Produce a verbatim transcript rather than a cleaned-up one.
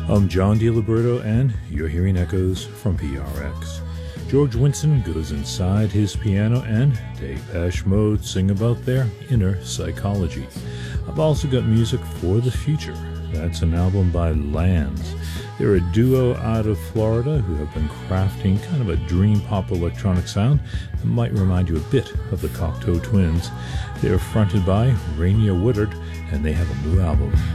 I'm John DiLiberto, and you're hearing echoes from P R X. George Winston goes inside his piano, and Depeche Mode sing about their inner psychology. I've also got music for the future. That's an album by Lands. They're a duo out of Florida who have been crafting kind of a dream pop electronic sound that might remind you a bit of the Cocteau Twins. They're fronted by Rainier Woodard, and they have a new album